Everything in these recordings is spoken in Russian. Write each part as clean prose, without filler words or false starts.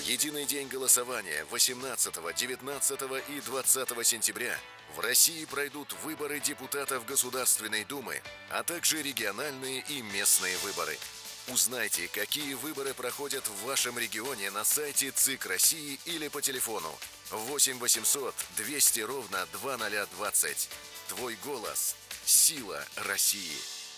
единый день голосования 18, 19 и 20 сентября в России пройдут выборы депутатов Государственной Думы, а также региональные и местные выборы. Узнайте, какие выборы проходят в вашем регионе на сайте ЦИК России или по телефону 8 800 200 ровно 2020. Твой голос – сила России.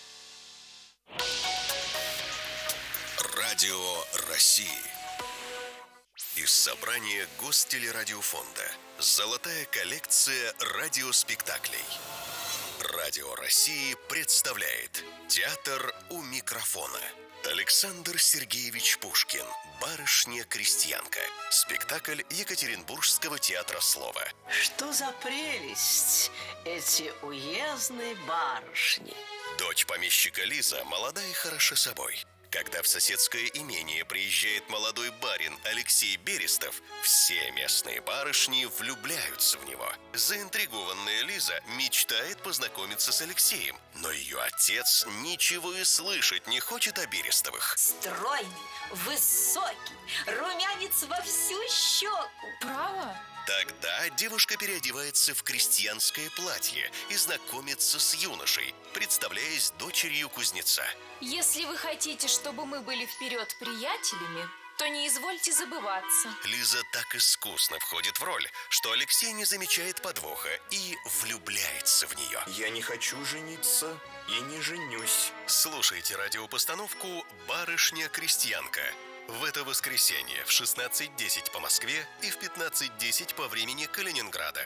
Радио России. Из собрания Гостелерадиофонда. Золотая коллекция радиоспектаклей. Радио России представляет Театр у микрофона. Александр Сергеевич Пушкин. Барышня-крестьянка. Спектакль Екатеринбургского театра слова. Что за прелесть эти уездные барышни. Дочь помещика Лиза молода и хороша собой. Когда в соседское имение приезжает молодой барин Алексей Берестов, все местные барышни влюбляются в него. Заинтригованная Лиза мечтает познакомиться с Алексеем, но ее отец ничего и слышать не хочет о Берестовых. Стройный, высокий, румянец во всю щеку. Право? Тогда девушка переодевается в крестьянское платье и знакомится с юношей, представляясь дочерью кузнеца. Если вы хотите, чтобы мы были вперед приятелями, то не извольте забываться. Лиза так искусно входит в роль, что Алексей не замечает подвоха и влюбляется в нее. Я не хочу жениться и не женюсь. Слушайте радиопостановку «Барышня-крестьянка». В это воскресенье в 16:10 по Москве и в 15:10 по времени Калининграда.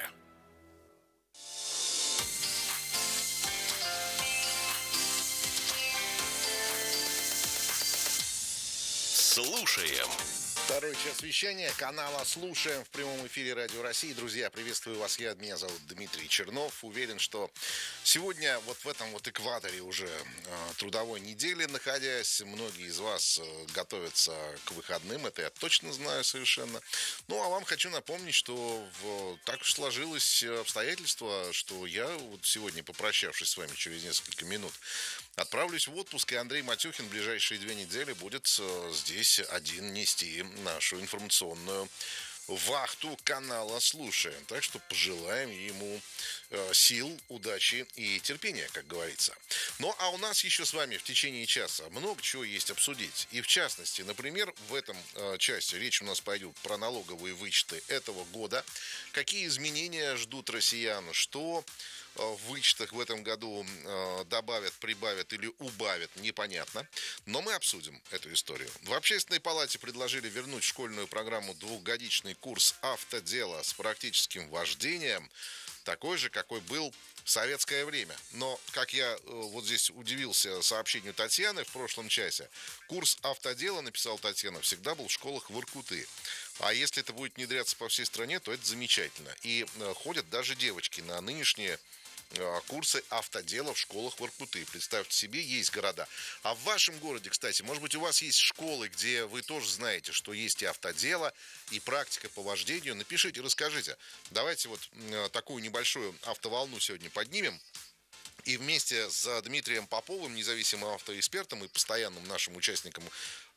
Слушаем. Второй час вещания канала «Слушаем» в прямом эфире Радио России. Друзья, приветствую вас. Меня зовут Дмитрий Чернов. Уверен, что сегодня вот в этом вот экваторе уже трудовой недели находясь, многие из вас готовятся к выходным. Это я точно знаю совершенно. Ну, а вам хочу напомнить, что так уж сложилось обстоятельства, что я вот сегодня, попрощавшись с вами через несколько минут, отправлюсь в отпуск, и Андрей Матюхин в ближайшие 2 недели будет здесь один нести нашу информационную вахту канала «Слушаем». Так что пожелаем ему сил, удачи и терпения, как говорится. Ну, а у нас еще с вами в течение часа много чего есть обсудить. И в частности, например, в этом часе речь у нас пойдет про налоговые вычеты этого года. Какие изменения ждут россиян, что в вычетах в этом году добавят, прибавят или убавят, непонятно. Но мы обсудим эту историю. В Общественной палате предложили вернуть в школьную программу 2-годичный курс автодела с практическим вождением, такой же, какой был в советское время. Но, как я вот здесь удивился сообщению Татьяны в прошлом часе, курс автодела, написала Татьяна, всегда был в школах Воркуты. А если это будет внедряться по всей стране, то это замечательно. И ходят даже девочки на нынешние курсы автодела в школах Воркуты. Представьте себе, есть города. А в вашем городе, кстати, может быть, у вас есть школы, где вы тоже знаете, что есть и автодело, и практика по вождению. Напишите, расскажите. Давайте вот такую небольшую автоволну сегодня поднимем. И вместе с Дмитрием Поповым, независимым автоэкспертом и постоянным нашим участником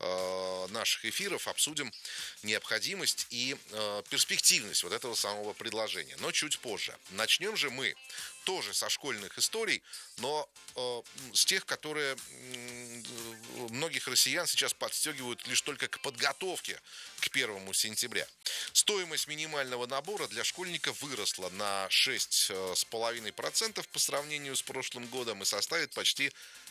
наших эфиров, обсудим необходимость и перспективность вот этого самого предложения. Но чуть позже. Начнем же мы тоже со школьных историй, но с тех, которые многих россиян сейчас подстегивают лишь только к подготовке к 1 сентября. Стоимость минимального набора для школьников выросла на 6,5% по сравнению с прошлым годом и составит почти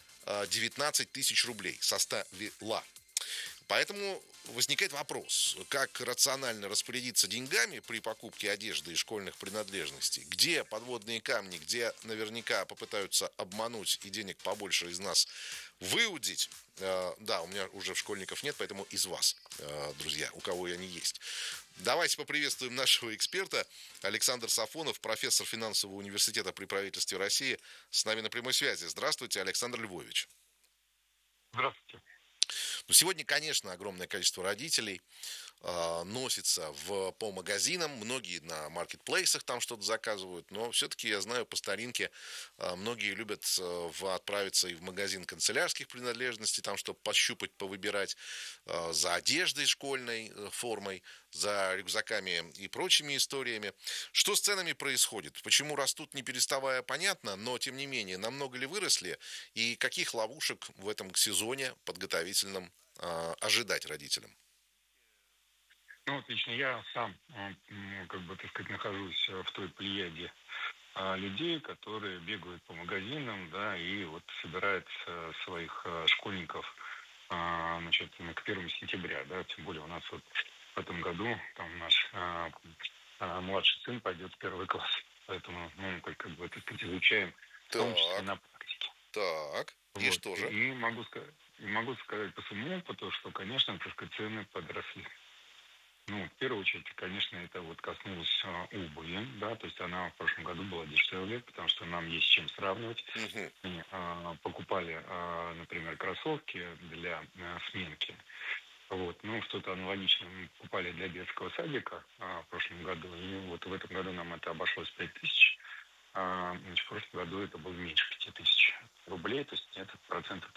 19 тысяч рублей. Составила. Поэтому возникает вопрос, как рационально распорядиться деньгами при покупке одежды и школьных принадлежностей, где подводные камни, где наверняка попытаются обмануть и денег побольше из нас выудить. Да, у меня уже школьников нет, поэтому из вас, друзья, у кого они есть. Давайте поприветствуем нашего эксперта. Александр Сафонов, профессор финансового университета при правительстве России, с нами на прямой связи. Здравствуйте, Александр Львович. Здравствуйте. Но сегодня, конечно, огромное количество родителей носится по магазинам, многие на маркетплейсах там что-то заказывают, но все-таки я знаю по старинке, многие любят отправиться и в магазин канцелярских принадлежностей, там, чтобы пощупать, повыбирать за одеждой школьной формой, за рюкзаками и прочими историями. Что с ценами происходит? Почему растут, не переставая, понятно, но, тем не менее, намного ли выросли? И каких ловушек в этом сезоне подготовительном ожидать родителям? Ну, вот лично я сам, как бы, так сказать, нахожусь в той плеяде людей, которые бегают по магазинам, да, и вот собирают своих школьников, значит, к 1 сентября, да, тем более у нас вот в этом году там наш младший сын пойдет в 1 класс, поэтому, ну, как бы, так сказать, изучаем, в том числе на практике. Так, и Вот. что же? И могу сказать по своему опыту, что, конечно, так сказать, цены подросли. Ну, в первую очередь, конечно, это вот коснулось обуви, да, то есть она в прошлом году была дешевле, потому что нам есть с чем сравнивать. Мгм. Мы покупали, например, кроссовки для сменки. Вот, ну, что-то аналогичное мы покупали для детского садика в прошлом году, и вот в этом году нам это обошлось 5000, значит, в прошлом году это было меньше 5000 рублей, то есть это процентов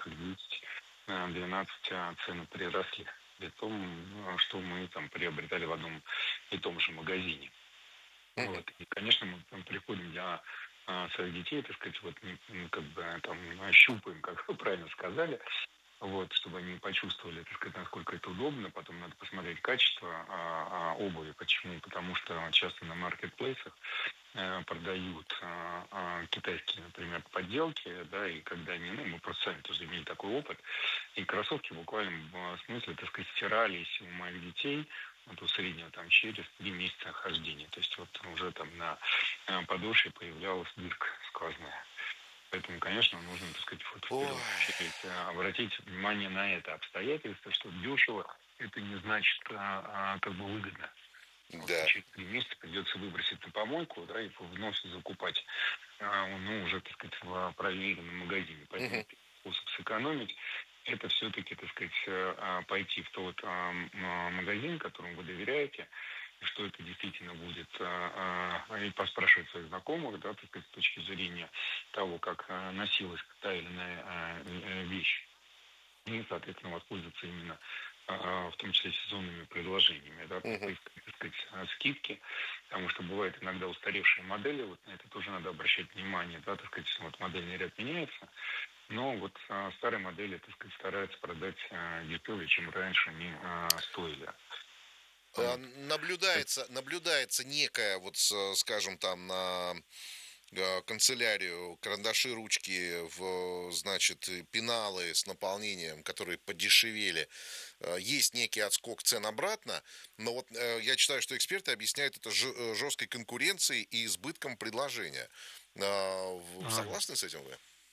10-12 цены приросли. При том, что мы там приобретали в одном и том же магазине. Мгм. Вот. И, конечно, мы там приходим для своих детей, так сказать, вот как бы там щупаем, как вы правильно сказали, вот, чтобы они почувствовали, так сказать, насколько это удобно. Потом надо посмотреть качество обуви. Почему? Потому что часто на маркетплейсах продают китайские, например, подделки, да, и когда они, ну, мы просто сами тоже имели такой опыт, и кроссовки буквально в смысле, так сказать, стирались у моих детей, вот у среднего там через 3 месяца хождения. То есть вот уже там на подошве появлялась дырка сквозная. Поэтому, конечно, нужно, так сказать, вот в первую очередь обратить внимание на это обстоятельство, что дешево это не значит как бы выгодно. Вот Да. через 3 месяца придется выбросить на помойку, да, и вновь закупать, ну, уже, так сказать, в проверенном магазине. Поэтому способ сэкономить это все-таки, так сказать, пойти в тот магазин, которому вы доверяете, что это действительно будет, и поспрашивать своих знакомых, да, так сказать, с точки зрения того, как носилась та или иная вещь. И, соответственно, воспользоваться именно в том числе сезонными предложениями, да, Мгм. так сказать, скидки, потому что бывают иногда устаревшие модели, вот на это тоже надо обращать внимание, да, так сказать, вот модельный ряд меняется, но вот старые модели, так сказать, стараются продать дешевле, чем раньше они стоили. Вот. Наблюдается некая, вот, скажем, там на канцелярию, карандаши, ручки, значит, пеналы с наполнением, которые подешевели, есть некий отскок цен обратно, но вот я читаю, что эксперты объясняют это жесткой конкуренцией и избытком предложения. Согласны с этим вы?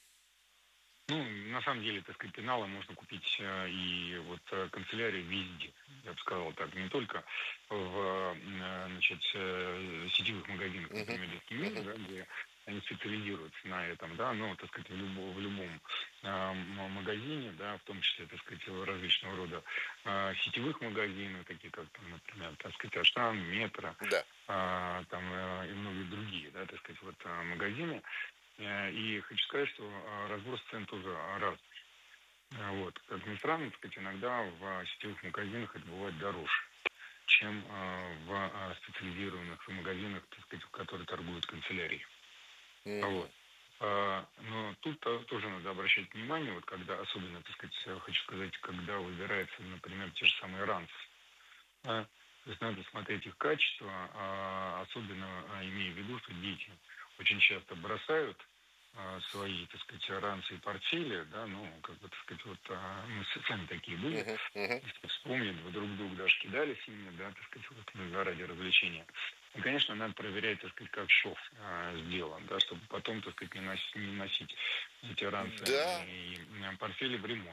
Ну, на самом деле, так сказать, пеналы можно купить и вот канцелярии везде. Я бы сказал так, не только в значит, сетевых магазинах, Мгм. например, Мир, Мгм. да, где они специализируются на этом, да, но, так сказать, в любом магазине, да, в том числе, так сказать, различного рода сетевых магазинов, такие как, например, так сказать, Ашан, Метро, Да. там и многие другие, да, так сказать, вот магазины. И хочу сказать, что разброс цен тоже разный. Вот. Как ни странно, так сказать, иногда в сетевых магазинах это бывает дороже, чем в специализированных магазинах, так сказать, которые торгуют канцелярией. Вот. Мгм. Но тут тоже надо обращать внимание, вот когда, особенно, так сказать, хочу сказать, когда выбирается, например, те же самые ранцы. То есть надо смотреть их качество, особенно имея в виду, что дети очень часто бросают свои, так сказать, ранцы и портфели, да, ну, как бы, так сказать, вот мы сами такие были, Мгм. Мгм. если вспомнить, вы друг другу даже кидали сильно, да, так сказать, вот, ну, ради развлечения. И, конечно, надо проверять, так сказать, как шов сделан, да, чтобы потом, так сказать, не носить эти ранцы Да. и портфели в ремонт.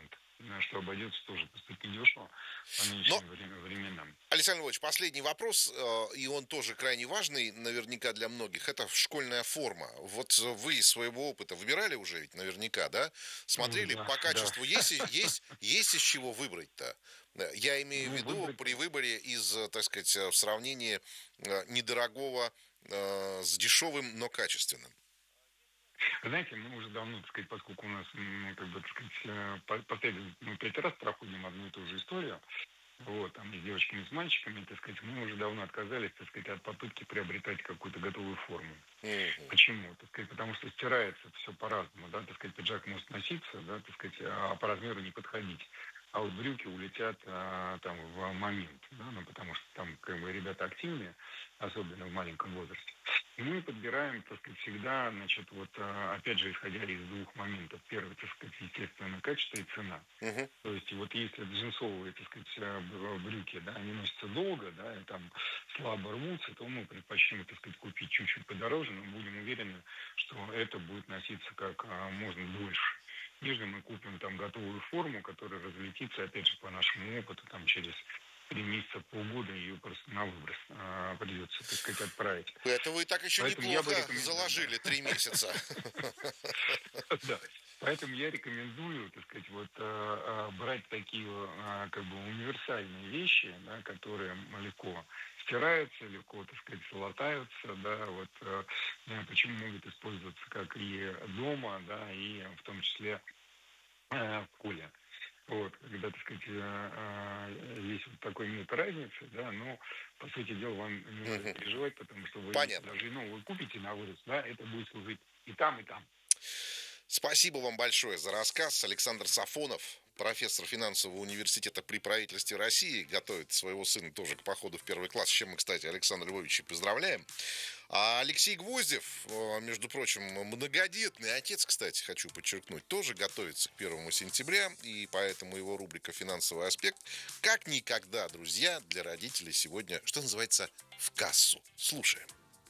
что обойдется тоже, так сказать, недешево по нынешним временам. Александр Львович, последний вопрос, и он тоже крайне важный, наверняка для многих. Это школьная форма. Вот вы из своего опыта выбирали уже ведь наверняка, да? Смотрели Да, по качеству, да. есть из чего выбрать-то? Я имею в виду при выборе из, так сказать, в сравнении недорогого с дешевым, но качественным. Вы знаете, мы уже давно, так сказать, поскольку у нас, как бы, так сказать, последний, мы 5 раз проходим одну и ту же историю, вот, там, и с девочками, и с мальчиками, так сказать, мы уже давно отказались, так сказать, от попытки приобретать какую-то готовую форму. Почему? Так сказать, потому что стирается все по-разному, да, так сказать, пиджак может носиться, да, так сказать, а по размеру не подходить. А вот брюки улетят там в момент, да, ну, потому что там, как бы, ребята активные, особенно в маленьком возрасте. И мы подбираем, так сказать, всегда, значит, вот, опять же, исходя из двух моментов. Первый, так сказать, естественно, качество и цена. То есть, вот если джинсовые, так сказать, брюки, да, они носятся долго, да, и там слабо рвутся, то мы предпочтем, так сказать, купить чуть-чуть подороже, но будем уверены, что это будет носиться как можно дольше. Нежели мы купим там готовую форму, которая разлетится, опять же, по нашему опыту, там через 3 месяца, полгода ее просто на выброс придется, так сказать, отправить. Это вы так еще Поэтому неплохо заложили 3 месяца. Да. Поэтому я рекомендую, так сказать, вот брать такие как бы универсальные вещи, да, которые легко стираются, легко, так сказать, латаются, да, вот почему могут использоваться как и дома, да, и в том числе в школе. Вот, когда, так сказать, есть вот такой нет разницы, да, но, по сути дела, вам не надо переживать, потому что вы даже новую купите на вырос, да, это будет служить и там, и там. Спасибо вам большое за рассказ. Александр Сафонов, профессор финансового университета при правительстве России, готовит своего сына тоже к походу в 1 класс, с чем мы, кстати, Александра Львовича поздравляем. А Алексей Гвоздев, между прочим, многодетный отец, кстати, хочу подчеркнуть, тоже готовится к 1 сентября, и поэтому его рубрика «Финансовый аспект» как никогда, друзья, для родителей сегодня, что называется, в кассу. Слушаем.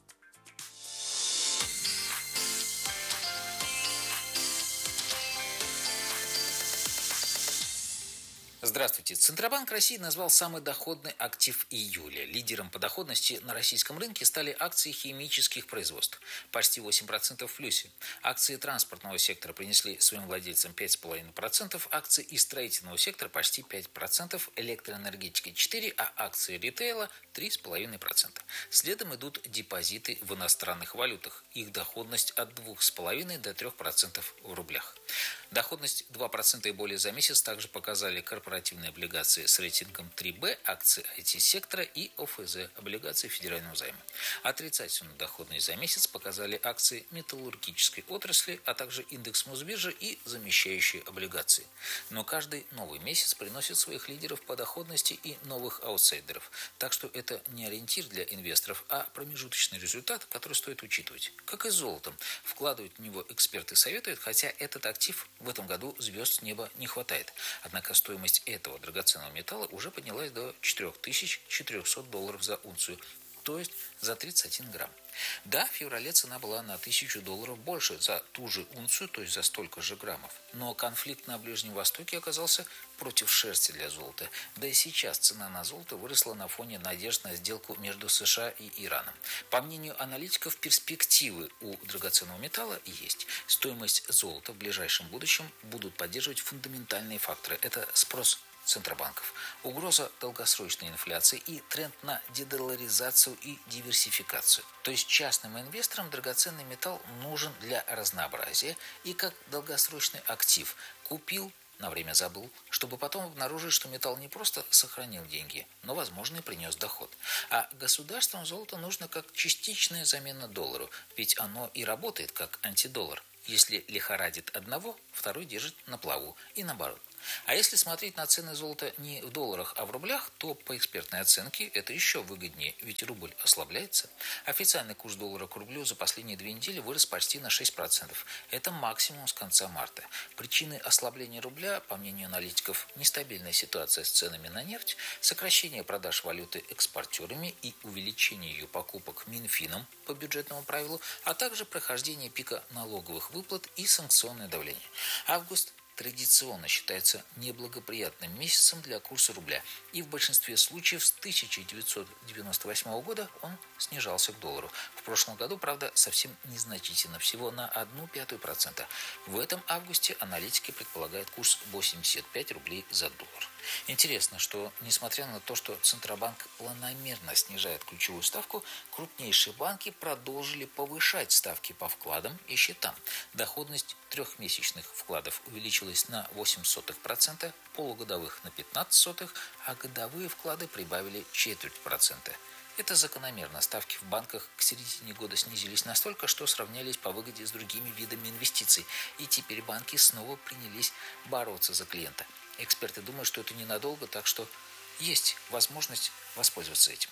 Здравствуйте. Центробанк России назвал самый доходный актив июля. Лидером по доходности на российском рынке стали акции химических производств. Почти 8% в плюсе. Акции транспортного сектора принесли своим владельцам 5,5%, акции и строительного сектора почти 5%, электроэнергетики 4%, а акции ритейла 3,5%. Следом идут депозиты в иностранных валютах. Их доходность от 2,5% до 3% в рублях. Доходность 2% и более за месяц также показали корпоративные облигации с рейтингом 3B, акции IT-сектора и ОФЗ, облигации федерального займа. Отрицательную доходность за месяц показали акции металлургической отрасли, а также индекс Мосбиржи и замещающие облигации. Но каждый новый месяц приносит своих лидеров по доходности и новых аутсайдеров. Так что это не ориентир для инвесторов, а промежуточный результат, который стоит учитывать. Как и с золотом. Вкладывать в него эксперты советуют, хотя этот актив в этом году звезд с неба не хватает. Однако стоимость этого драгоценного металла уже поднялась до $4400 за унцию, то есть за 31 грамм. Да, в феврале цена была на $1000 больше за ту же унцию, то есть за столько же граммов. Но конфликт на Ближнем Востоке оказался против шерсти для золота. Да и сейчас цена на золото выросла на фоне надежд на сделку между США и Ираном. По мнению аналитиков, перспективы у драгоценного металла есть. Стоимость золота в ближайшем будущем будут поддерживать фундаментальные факторы. Это спрос центробанков, угроза долгосрочной инфляции и тренд на дедоларизацию и диверсификацию. То есть частным инвесторам драгоценный металл нужен для разнообразия и как долгосрочный актив. Купил, на время забыл, чтобы потом обнаружить, что металл не просто сохранил деньги, но, возможно, и принес доход. А государствам золото нужно как частичная замена доллару, ведь оно и работает как антидоллар. Если лихорадит одного, второй держит на плаву и наоборот. А если смотреть на цены золота не в долларах, а в рублях, то по экспертной оценке это еще выгоднее, ведь рубль ослабляется. Официальный курс доллара к рублю за последние 2 недели вырос почти на 6%. Это максимум с конца марта. Причины ослабления рубля, по мнению аналитиков, нестабильная ситуация с ценами на нефть, сокращение продаж валюты экспортерами и увеличение ее покупок Минфином по бюджетному правилу, а также прохождение пика налоговых выплат и санкционное давление. Август традиционно считается неблагоприятным месяцем для курса рубля, и в большинстве случаев с 1998 года он снижался к доллару. В прошлом году, правда, совсем незначительно, всего на 0,01%. В этом августе аналитики предполагают курс 85 рублей за доллар. Интересно, что несмотря на то, что Центробанк планомерно снижает ключевую ставку, крупнейшие банки продолжили повышать ставки по вкладам и счетам. Доходность трехмесячных вкладов увеличилась на 0,08%, полугодовых на 0,15%, а годовые вклады прибавили 0,25%. Это закономерно. Ставки в банках к середине года снизились настолько, что сравнялись по выгоде с другими видами инвестиций. И теперь банки снова принялись бороться за клиента. Эксперты думают, что это ненадолго, так что есть возможность воспользоваться этим.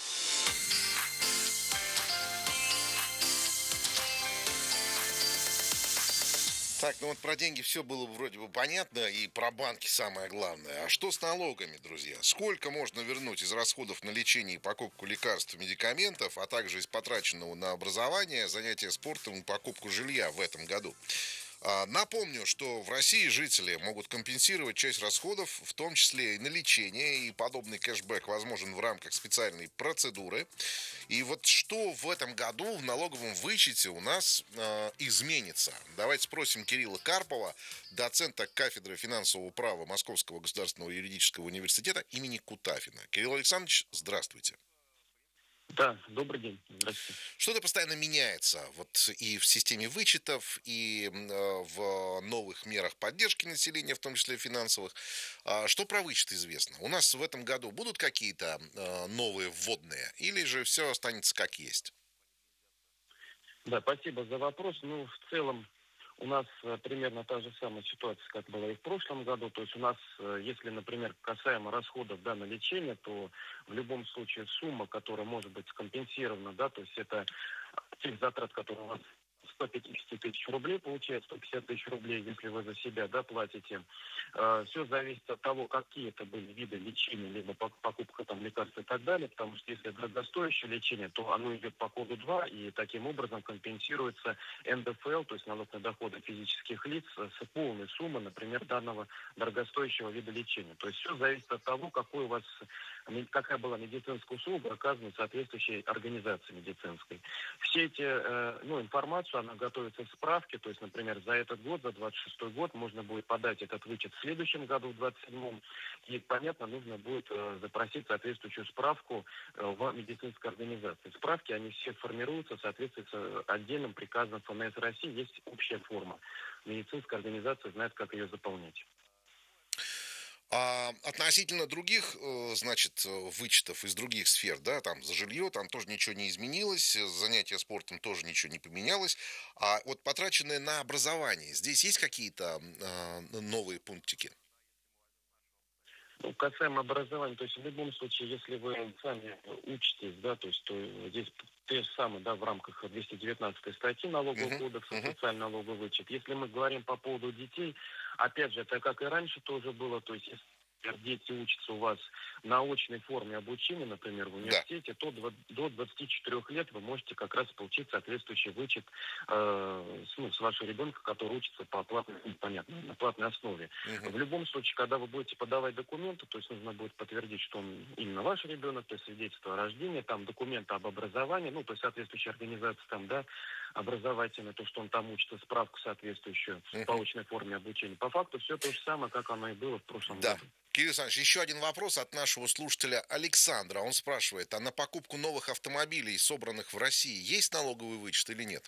Так, ну вот про деньги все было вроде бы понятно, и про банки самое главное. А что с налогами, друзья? Сколько можно вернуть из расходов на лечение и покупку лекарств и медикаментов, а также из потраченного на образование, занятия спортом и покупку жилья в этом году? Напомню, что в России жители могут компенсировать часть расходов, в том числе и на лечение, и подобный кэшбэк возможен в рамках специальной процедуры. И вот что в этом году в налоговом вычете у нас изменится? Давайте спросим Кирилла Карпова, доцента кафедры финансового права Московского государственного юридического университета имени Кутафина. Кирилл Александрович, здравствуйте. Да, добрый день. Здравствуйте. Что-то постоянно меняется вот и в системе вычетов, и в новых мерах поддержки населения, в том числе финансовых. Что про вычет известно? У нас в этом году будут какие-то новые вводные, или же все останется как есть? Да, спасибо за вопрос. Ну, в целом, у нас примерно та же самая ситуация, как была и в прошлом году. То есть у нас, если, например, касаемо расходов на лечение, то в любом случае сумма, которая может быть скомпенсирована, да, то есть это тех затрат, которые у вас 150 тысяч рублей получается, 150 тысяч рублей, если вы за себя, да, платите. Все зависит от того, какие это были виды лечения, либо покупка там лекарств и так далее, потому что если дорогостоящее лечение, то оно идет по коду 2, и таким образом компенсируется НДФЛ, то есть налог на доходы физических лиц, с полной суммы, например, данного дорогостоящего вида лечения. То есть все зависит от того, какая была медицинская услуга, оказана соответствующей организации медицинской. Все эти, информацию, она готовится в справке, то есть, например, за этот год, за 26-й год можно будет подать этот вычет в следующем году, в 27-м, и, понятно, нужно будет запросить соответствующую справку в медицинской организации. Справки, они все формируются в соответствии с отдельным приказом ФНС России, есть общая форма. Медицинская организация знает, как ее заполнять. А относительно других, вычетов из других сфер, да, там за жилье, там тоже ничего не изменилось, занятия спортом тоже ничего не поменялось. А вот потраченное на образование, здесь есть какие-то новые пунктики? Ну, касаемо образования, то есть в любом случае, если вы сами учитесь, да, то есть то здесь те же самые, да, в рамках 219 статьи Налогового кодекса, социальный налоговый вычет. Если мы говорим по поводу детей, опять же, это как и раньше тоже было, то есть если дети учатся у вас на очной форме обучения, например, в университете, то до 24 лет вы можете как раз получить соответствующий вычет с вашего ребенка, который учится по платной, на платной основе. В любом случае, когда вы будете подавать документы, то есть нужно будет подтвердить, что он именно ваш ребенок, то есть свидетельство о рождении, там документы об образовании, то есть соответствующая организация там, да, образовательная, то, что он там учится, справку соответствующую по очной форме обучения. По факту все то же самое, как оно и было в прошлом году. Кирилл Александрович, еще один вопрос от нашего слушателя Александра. Он спрашивает, а на покупку новых автомобилей, собранных в России, есть налоговый вычет или нет?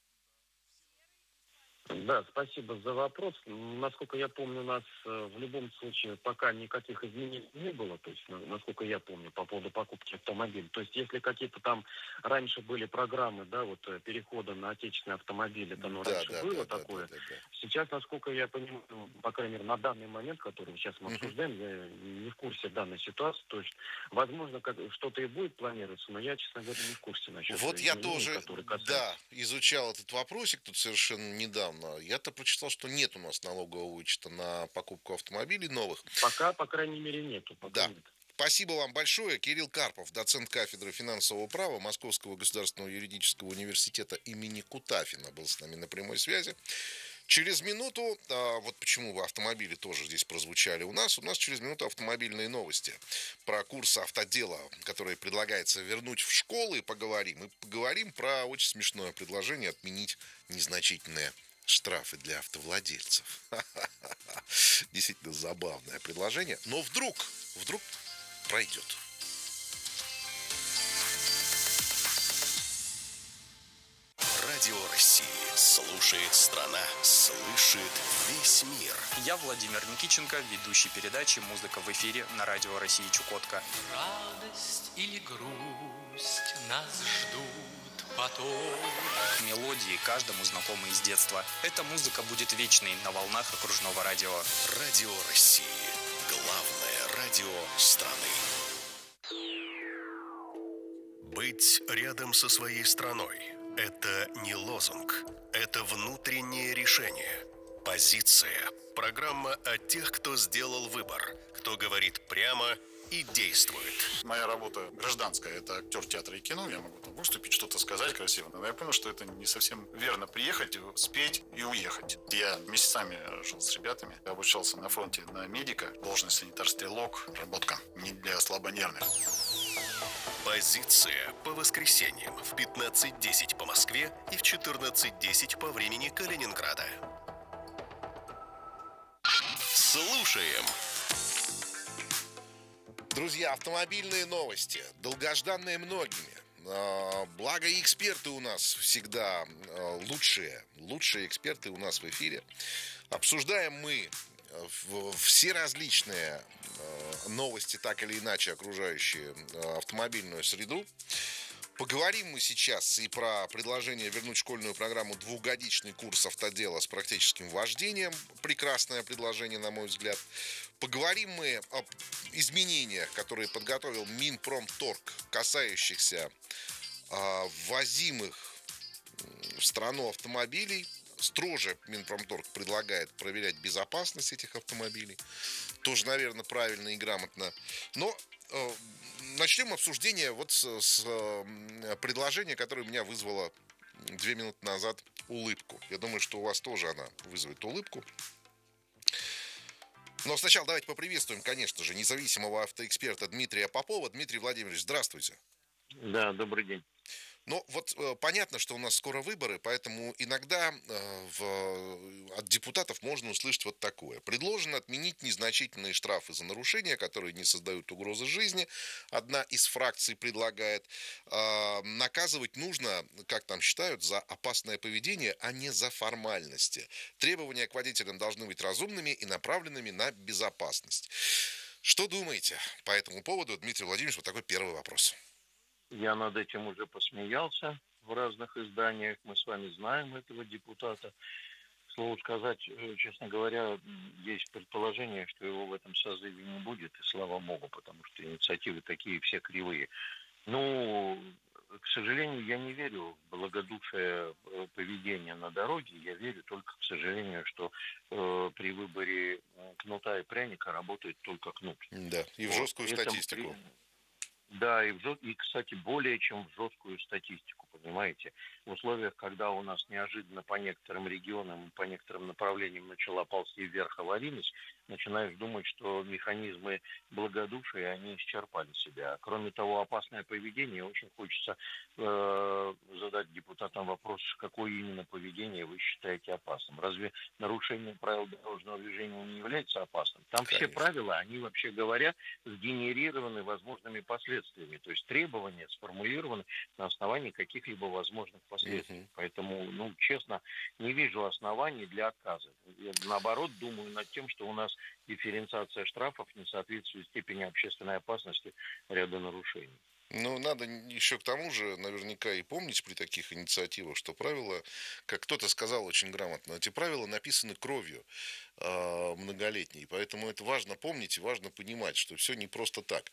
Да, спасибо за вопрос. Насколько я помню, у нас в любом случае пока никаких изменений не было, то есть, насколько я помню, по поводу покупки автомобиля. То есть, если какие-то там раньше были программы, да, вот перехода на отечественные автомобили, там раньше было такое. Сейчас, насколько я понимаю, по крайней мере, на данный момент, который сейчас мы обсуждаем, я не в курсе данной ситуации. То есть, возможно, что-то и будет планироваться, но я, честно говоря, не в курсе насчет вот я тоже, касаются... изучал этот вопросик тут совершенно недавно. Я-то прочитал, что нет у нас налогового вычета на покупку автомобилей новых. Пока, по крайней мере, нету. Пока нет. Спасибо вам большое. Кирилл Карпов, доцент кафедры финансового права Московского государственного юридического университета имени Кутафина, был с нами на прямой связи. Через минуту, вот почему автомобили тоже здесь прозвучали у нас через минуту автомобильные новости про курс автодела, который предлагается вернуть в школы, поговорим. И поговорим про очень смешное предложение отменить незначительные штрафы для автовладельцев. Действительно забавное предложение, но вдруг пройдет. Радио России. Слушает страна. Слышит весь мир. Я Владимир Никиченко, ведущий передачи «Музыка в эфире» на Радио России Чукотка. Радость или грусть нас ждут потом. Мелодии каждому знакомы из детства. Эта музыка будет вечной на волнах окружного радио. Радио России. Главное радио страны. Быть рядом со своей страной – это не лозунг, это внутреннее решение. Позиция. Программа о тех, кто сделал выбор, кто говорит прямо и действует. Моя работа гражданская, это актер театра и кино, я могу там выступить, что-то сказать красиво, но я понял, что это не совсем верно приехать, спеть и уехать. Я месяцами жил с ребятами, обучался на фронте на медика, должность санитар-стрелок, работка не для слабонервных. Позиция по воскресеньям в 15:10 по Москве и в 14:10 по времени Калининграда. Слушаем. Друзья, автомобильные новости, долгожданные многими. Благо и эксперты у нас всегда лучшие эксперты у нас в эфире. Обсуждаем мы все различные новости, так или иначе окружающие автомобильную среду. Поговорим мы сейчас и про предложение вернуть школьную программу двухгодичный курс автодела с практическим вождением. Прекрасное предложение, на мой взгляд. Поговорим мы об изменениях, которые подготовил Минпромторг, касающихся ввозимых в страну автомобилей. Строже Минпромторг предлагает проверять безопасность этих автомобилей. Тоже, наверное, правильно и грамотно. Но начнем обсуждение вот с предложения, которое у меня вызвало 2 минуты назад улыбку. Я думаю, что у вас тоже она вызовет улыбку. Но сначала давайте поприветствуем, конечно же, независимого автоэксперта Дмитрия Попова. Дмитрий Владимирович, здравствуйте. Да, добрый день. Ну, вот понятно, что у нас скоро выборы, поэтому иногда от депутатов можно услышать вот такое. Предложено отменить незначительные штрафы за нарушения, которые не создают угрозы жизни. Одна из фракций предлагает. Наказывать нужно, как там считают, за опасное поведение, а не за формальности. Требования к водителям должны быть разумными и направленными на безопасность. Что думаете по этому поводу, Дмитрий Владимирович? Вот такой первый вопрос. Я над этим уже посмеялся в разных изданиях. Мы с вами знаем этого депутата. Слово сказать, честно говоря, есть предположение, что его в этом созыве не будет, и слава богу, потому что инициативы такие все кривые. Ну, к сожалению, я не верю в благодушие поведения на дороге. Я верю только, к сожалению, что при выборе кнута и пряника работает только кнут. Да, и в жесткую статистику. Да, и, кстати, более чем в жесткую статистику, понимаете. В условиях, когда у нас неожиданно по некоторым регионам, по некоторым направлениям начала ползти вверх аварийность, начинаешь думать, что механизмы благодушия, они исчерпали себя. Кроме того, опасное поведение, очень хочется задать депутатам вопрос, какое именно поведение вы считаете опасным. Разве нарушение правил дорожного движения не является опасным? Там Конечно. Все правила, они, вообще говоря, сгенерированы возможными последствиями. То есть требования сформулированы на основании каких-либо возможных последствий. Поэтому, честно, не вижу оснований для отказа. Я, наоборот, думаю над тем, что у нас дифференциация штрафов не соответствует степени общественной опасности ряда нарушений. Ну, надо еще к тому же наверняка и помнить при таких инициативах, что правила, как кто-то сказал очень грамотно, эти правила написаны кровью многолетней, поэтому это важно помнить и важно понимать, что все не просто так.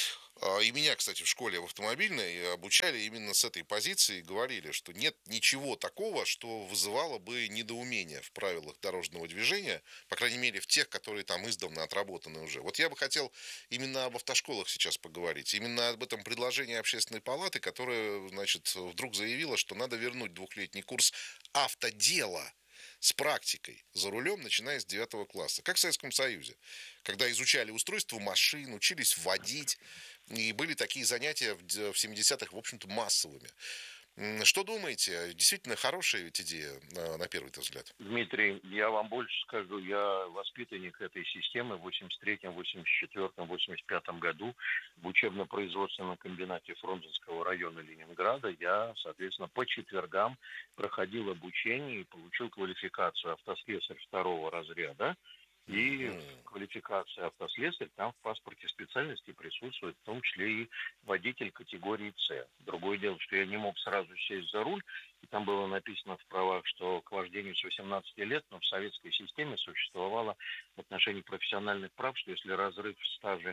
И меня, кстати, в школе в автомобильной обучали именно с этой позиции, говорили, что нет ничего такого, что вызывало бы недоумение в правилах дорожного движения, по крайней мере, в тех, которые там издавна отработаны уже. Вот я бы хотел именно об автошколах сейчас поговорить, именно об этом предложении Общественной палаты, которая, значит, вдруг заявила, что надо вернуть двухлетний курс автодела с практикой за рулем, начиная с 9 класса. Как в Советском Союзе, когда изучали устройство машин, учились водить, и были такие занятия в 70-х, в общем-то, массовыми. Что думаете? Действительно хорошая ведь идея, на первый взгляд? Дмитрий, я вам больше скажу. Я воспитанник этой системы в 83-м, 84-м, 85-м году в учебно-производственном комбинате Фрунзенского района Ленинграда. Я, соответственно, по четвергам проходил обучение и получил квалификацию автослесарь 2 разряда. И квалификация автослесарь, там в паспорте специальности присутствует в том числе и водитель категории С. Другое дело, что я не мог сразу сесть за руль, и там было написано в правах, что к вождению с 18 лет, но в советской системе существовало в отношении профессиональных прав, что если разрыв в стаже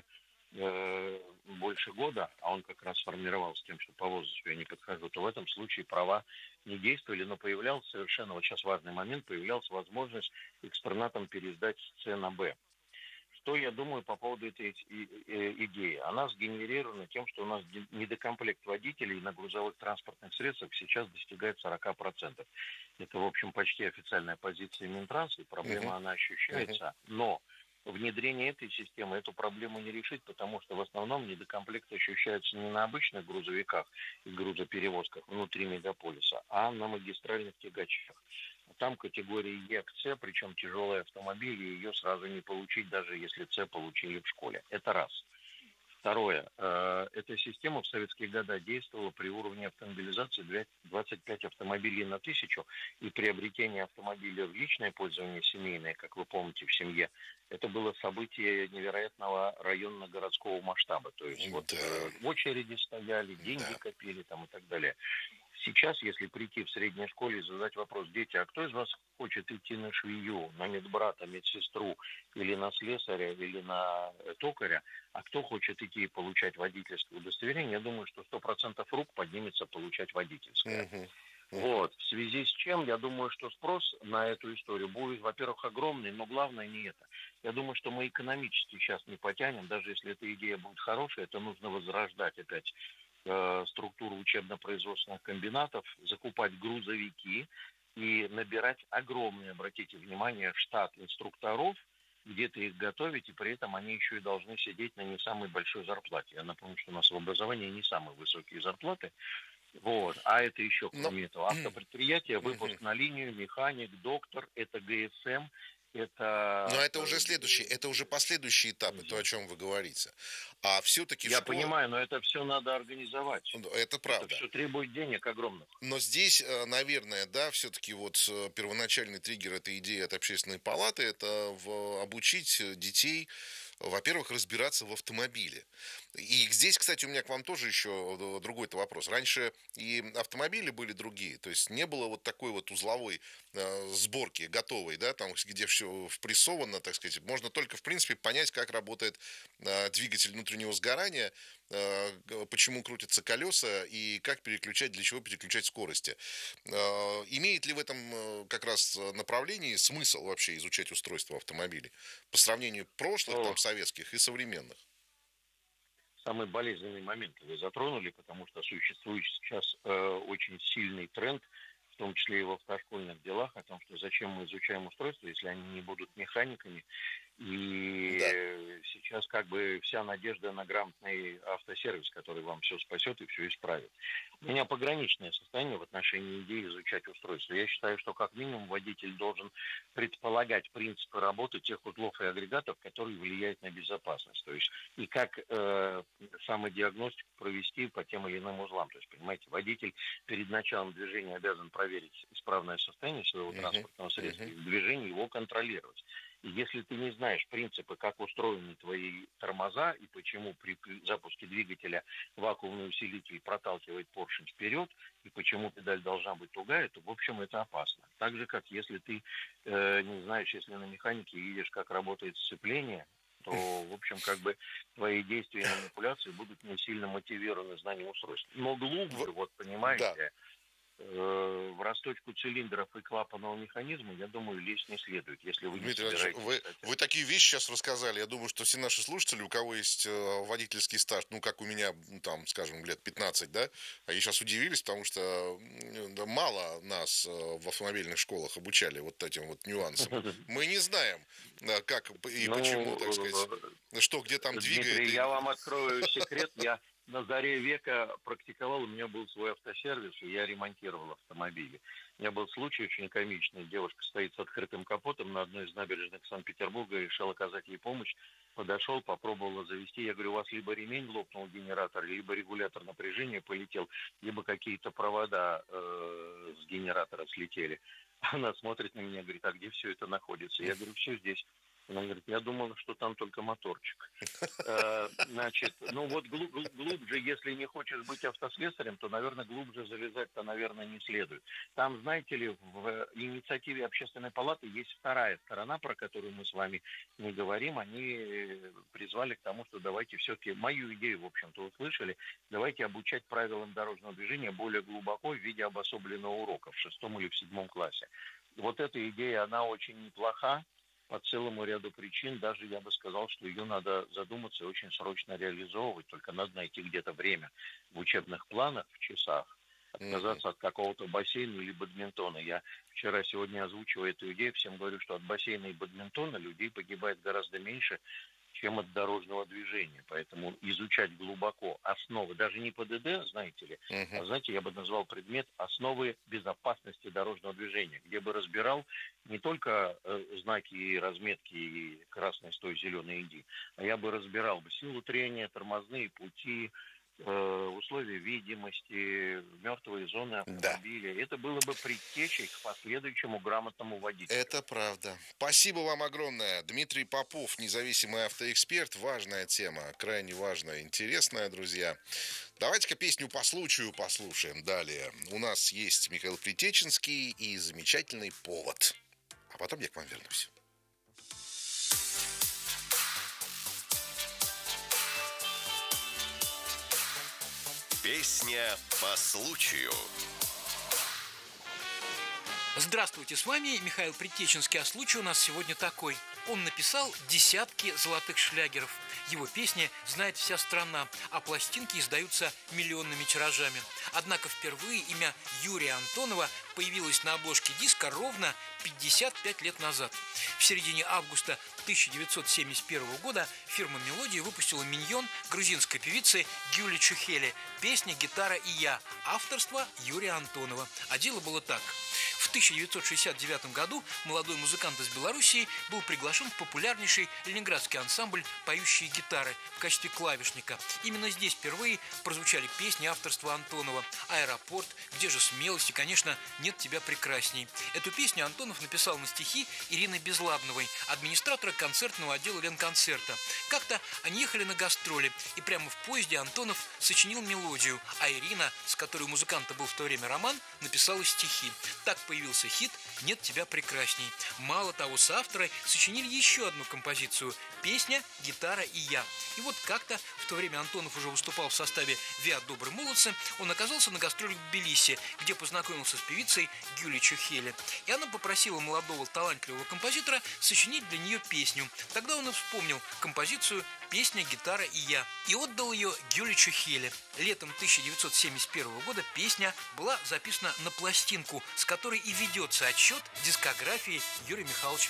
больше года, а он как раз сформировался тем, что по возрасту я не подхожу, то в этом случае права не действовали, но появлялся совершенно, вот сейчас важный момент, появлялась возможность экстернатам пересдать с С на Б. Что я думаю по поводу этой идеи? Она сгенерирована тем, что у нас недокомплект водителей на грузовых транспортных средствах сейчас достигает 40%. Это, в общем, почти официальная позиция Минтранса, и проблема она ощущается, но внедрение этой системы эту проблему не решит, потому что в основном недокомплект ощущается не на обычных грузовиках и грузоперевозках внутри мегаполиса, а на магистральных тягачах. Там категория Е к С, причем тяжелые автомобили, ее сразу не получить, даже если С получили в школе. Это раз. Второе. Эта система в советские годы действовала при уровне автомобилизации 25 автомобилей на 1000, и приобретение автомобиля в личное пользование семейное, как вы помните, в семье, это было событие невероятного районно-городского масштаба. То есть в очереди стояли, деньги копили там и так далее. Сейчас, если прийти в средней школе и задать вопрос: дети, а кто из вас хочет идти на швею, на медбрата, медсестру, или на слесаря, или на токаря, а кто хочет идти и получать водительское удостоверение, я думаю, что 100% рук поднимется получать водительское. Вот. В связи с чем, я думаю, что спрос на эту историю будет, во-первых, огромный, но главное не это. Я думаю, что мы экономически сейчас не потянем, даже если эта идея будет хорошая, это нужно возрождать опять структуру учебно-производственных комбинатов, закупать грузовики и набирать огромный, обратите внимание, штат инструкторов, где-то их готовить, и при этом они еще и должны сидеть на не самой большой зарплате. Я напомню, что у нас в образовании не самые высокие зарплаты. Вот. А это еще, кроме этого, автопредприятие, выпуск на линию, механик, доктор, это ГСМ, это... Но это уже следующий, это уже последующие этапы, то, о чем вы говорите. А все-таки... Я понимаю, но это все надо организовать. Это правда. Это все требует денег огромных. Но здесь, наверное, да, все-таки вот первоначальный триггер этой идеи от общественной палаты — это обучить детей, во-первых, разбираться в автомобиле. И здесь, кстати, у меня к вам тоже еще другой-то вопрос. Раньше и автомобили были другие, то есть не было вот такой вот узловой сборки готовой, да, там, где все впрессовано, так сказать. Можно только, в принципе, понять, как работает двигатель внутреннего сгорания, почему крутятся колеса и как переключать, для чего переключать скорости. Имеет ли в этом как раз направлении смысл вообще изучать устройство автомобилей по сравнению прошлых, там, советских и современных? Самый болезненный момент вы затронули, потому что существует сейчас очень сильный тренд, в том числе и в автошкольных делах, о том, что зачем мы изучаем устройства, если они не будут механиками. И сейчас как бы вся надежда на грамотный автосервис, который вам все спасет и все исправит. У меня пограничное состояние в отношении идеи изучать устройство. Я считаю, что как минимум водитель должен предполагать принципы работы тех узлов и агрегатов, которые влияют на безопасность. То есть и как самодиагностику провести по тем или иным узлам. То есть, понимаете, водитель перед началом движения обязан проверить исправное состояние своего транспортного средства и в движении его контролировать. И если ты не знаешь принципы, как устроены твои тормоза и почему при запуске двигателя вакуумный усилитель проталкивает поршень вперед, и почему педаль должна быть тугая, то, в общем, это опасно. Так же, как если ты не знаешь, если на механике видишь, как работает сцепление, то, в общем, как бы твои действия и манипуляции будут не сильно мотивированы знанием устройства. Но глубже, вот понимаете... в расточку цилиндров и клапанного механизма, я думаю, лезть не следует, если вы не Дмитрий собираетесь... Иванович, вы такие вещи сейчас рассказали. Я думаю, что все наши слушатели, у кого есть водительский стаж, ну, как у меня, там, скажем, лет 15, да, они сейчас удивились, потому что мало нас в автомобильных школах обучали вот этим вот нюансам. Мы не знаем, как и почему, так сказать, что где там двигает. Дмитрий, я вам открою секрет. Я на заре века практиковал, у меня был свой автосервис, и я ремонтировал автомобили. У меня был случай очень комичный. Девушка стоит с открытым капотом на одной из набережных Санкт-Петербурга, решил оказать ей помощь. Подошел, попробовала завести. Я говорю, у вас либо ремень лопнул генератор, либо регулятор напряжения полетел, либо какие-то провода с генератора слетели. Она смотрит на меня, говорит, а где все это находится? Я говорю, все здесь. Она говорит, я думала, что там только моторчик. Значит, ну вот глубже, если не хочешь быть автослесарем, то, наверное, глубже залезать-то, наверное, не следует. Там, знаете ли, в инициативе Общественной палаты есть вторая сторона, про которую мы с вами не говорим. Они призвали к тому, что давайте все-таки, мою идею, в общем-то, услышали, давайте обучать правилам дорожного движения более глубоко в виде обособленного урока в 6 или в 7 классе. Вот эта идея, она очень неплоха. По целому ряду причин, даже я бы сказал, что ее надо задуматься и очень срочно реализовывать, только надо найти где-то время в учебных планах, в часах, отказаться от какого-то бассейна или бадминтона. Я вчера-сегодня озвучивая эту идею, всем говорю, что от бассейна и бадминтона людей погибает гораздо меньше, чем от дорожного движения. Поэтому изучать глубоко основы, даже не ПДД, знаете ли, а, знаете, я бы назвал предмет «Основы безопасности дорожного движения», где бы разбирал не только знаки и разметки и красный стой, зеленый иди, а я бы разбирал бы силу трения, тормозные пути, условия видимости, мертвые зоны автомобиля. Да. Это было бы предтечей к последующему грамотному водителю. Это правда. Спасибо вам огромное. Дмитрий Попов, независимый автоэксперт. Важная тема, крайне важная, интересная, друзья. Давайте-ка песню по случаю послушаем далее. У нас есть Михаил Притеченский и замечательный повод. А потом я к вам вернусь. Песня по случаю. Здравствуйте, с вами Михаил Притеченский, а случай у нас сегодня такой. Он написал десятки золотых шлягеров. Его песни знает вся страна, а пластинки издаются миллионными тиражами. Однако впервые имя Юрия Антонова появилось на обложке диска ровно 55 лет назад. В середине августа 1971 года фирма «Мелодия» выпустила миньон грузинской певицы Гюли Чухели «Песня, гитара и я», авторство Юрия Антонова. А дело было так. В 1969 году молодой музыкант из Белоруссии был приглашен в популярнейший ленинградский ансамбль «Поющие гитары» в качестве клавишника. Именно здесь впервые прозвучали песни авторства Антонова «Аэропорт», «Где же смелость» и, конечно, «Нет тебя прекрасней». Эту песню Антонов написал на стихи Ирины Безладновой, администратора концертного отдела Ленконцерта. Как-то они ехали на гастроли, и прямо в поезде Антонов сочинил мелодию, а Ирина, с которой у музыканта был в то время роман, написала стихи. Так появился хит «Нет тебя прекрасней». Мало того, соавторы сочинили еще одну композицию – песня, гитара и я. И вот как-то в то время Антонов уже выступал в составе «Виа Добрые молодцы», он оказался на гастролях в Тбилиси, где познакомился с певицей Гюли Чухели. И она попросила молодого талантливого композитора сочинить для нее песню. Тогда он и вспомнил композицию «Песня, гитара и я» и отдал ее Гюли Чухели. Летом 1971 года песня была записана на пластинку, с которой и ведется отсчет дискографии Юрия Михайловича